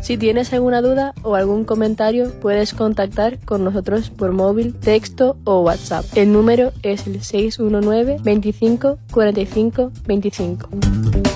Si tienes alguna duda o algún comentario, puedes contactar con nosotros por móvil, texto o WhatsApp. El número es el 619 25 45 25.